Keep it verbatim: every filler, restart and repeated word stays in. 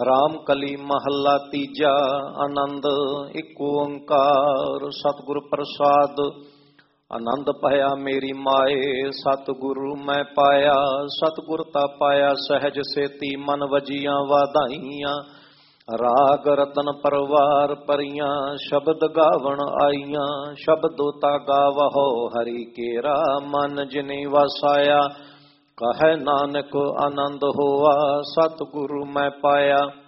ਰਾਮ ਕਲੀ ਮਹੱਲਾ ਤੀਜਾ। ਆਨੰਦ ਇੱਕ ਓੰਕਾਰ ਸਤਿਗੁਰ ਪ੍ਰਸਾਦ। ਆਨੰਦ ਭਇਆ ਮੇਰੀ ਮਾਏ ਸਤਿਗੁਰੂ ਮੈਂ ਪਾਇਆ। ਸਤਿਗੁਰ ਤਾ ਪਾਇਆ ਸਹਿਜ ਸੇਤੀ ਮਨ ਵਜੀਆਂ ਵਾਧਾਈਆਂ। ਰਾਗ ਰਤਨ ਪਰਵਾਰ ਪਰੀਆਂ ਸ਼ਬਦ ਗਾਵਣ ਆਈਆਂ। ਸ਼ਬਦੋ ਤਾ ਗਾਵਹੋ ਹਰੀ ਕੇਰਾ ਮਨ ਜਿਨੀ ਵਸਾਇਆ। ਕਹੈ ਨਾਨਕ ਆਨੰਦ ਹੋਆ ਸਤਿਗੁਰੂ ਮੈਂ ਪਾਇਆ।